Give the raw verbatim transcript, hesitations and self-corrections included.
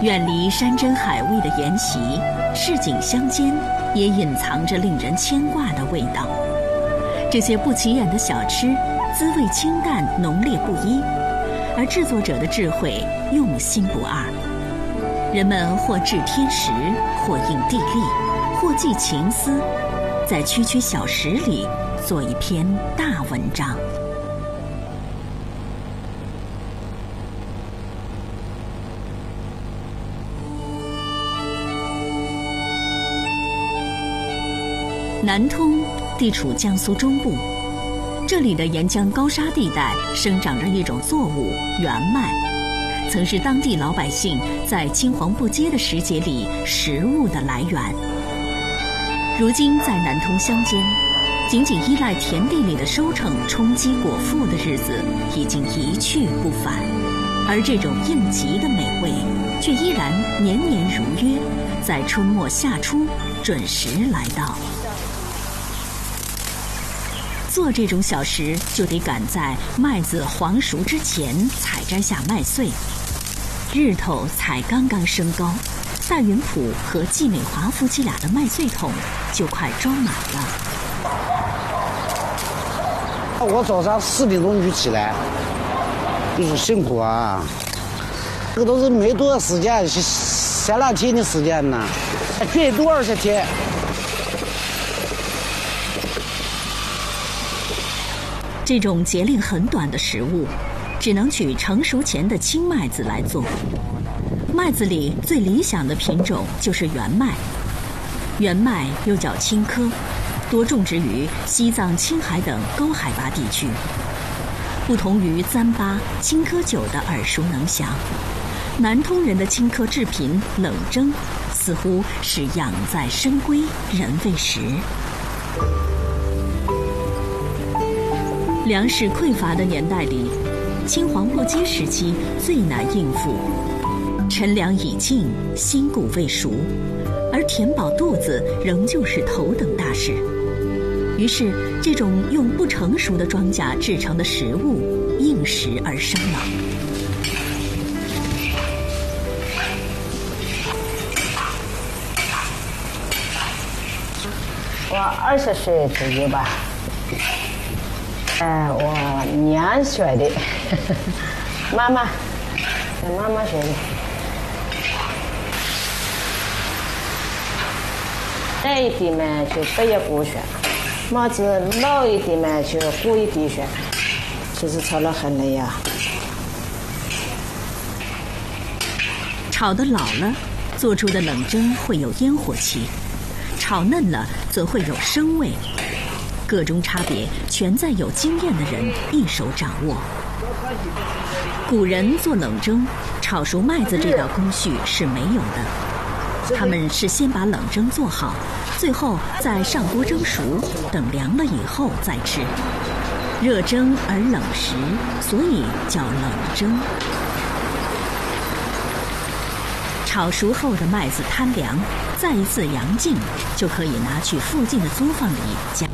远离山珍海味的沿袭，市井乡间也隐藏着令人牵挂的味道。这些不起眼的小吃，滋味清淡，浓烈不一，而制作者的智慧用心不二。人们或制天时，或应地利，或寄情思，在区区小食里做一篇大文章。南通地处江苏中部，这里的沿江高沙地带生长着一种作物圆麦，曾是当地老百姓在青黄不接的时节里食物的来源。如今在南通乡间，仅仅依赖田地里的收成充饥果腹的日子已经一去不返，而这种应急的美味却依然年年如约，在春末夏初准时来到。做这种小食就得赶在麦子黄熟之前采摘下麦穗，日头才刚刚升高，戴云普和季美华夫妻俩的麦穗桶就快装满了。 我早上四点钟就起来，就是辛苦啊，这个都是没多少时间，三两天的时间呢，最多二十天。 这种节令很短的食物，只能取成熟前的青麦子来做。麦子里最理想的品种就是圆麦。圆麦又叫青稞，多种植于西藏、青海等高海拔地区。不同于糌粑、青稞酒的耳熟能详，南通人的青稞制品冷蒸，似乎是养在深闺人未识。粮食匮乏的年代里，青黄不接时期最难应付。陈粮已尽，新谷未熟，而填饱肚子仍旧是头等大事。于是，这种用不成熟的庄稼制成的食物应时而生了。 我二十岁左右吧。哎，我娘学的，妈妈，妈妈学的。嫩一点嘛就不要过选，帽子老一点嘛就过一点选，其实炒了很累呀。 炒得老了，做出的冷蒸会有烟火气；炒嫩了，则会有生味。各中差别全在有经验的人一手掌握。古人做冷蒸、炒熟麦子这道工序是没有的，他们是先把冷蒸做好，最后再上锅蒸熟，等凉了以后再吃。热蒸而冷食，所以叫冷蒸。炒熟后的麦子摊凉，再一次阳净，就可以拿去附近的作坊里加